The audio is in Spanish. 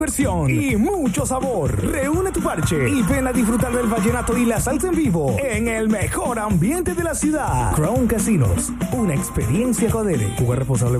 diversión y mucho sabor. Reúne tu parche y ven a disfrutar del vallenato y la salsa en vivo en el mejor ambiente de la ciudad. Crown Casinos, una experiencia Codere. Jugar responsable.